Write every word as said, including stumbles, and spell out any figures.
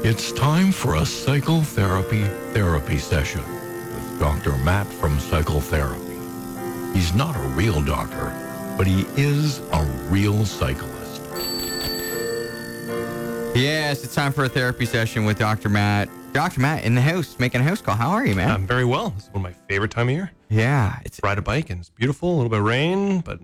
It's time for a psychotherapy therapy session with Doctor Matt from Psychotherapy. He's not a real doctor, but he is a real cyclist. Yes, it's time for a therapy session with Doctor Matt. Doctor Matt in the house, making a house call. How are you, man? I'm very well. It's one of my favorite time of year. Yeah. It's Ride a bike and it's beautiful. A little bit of rain, but